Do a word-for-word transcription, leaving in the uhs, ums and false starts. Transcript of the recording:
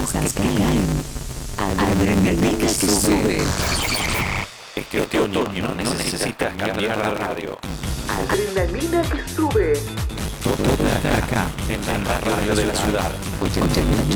cosas que caen. Adrenalina que sube. Este otoño no necesitas cambiar la radio. Adrenalina que sube. Todo está acá, en la radio de la ciudad. ochenta y ocho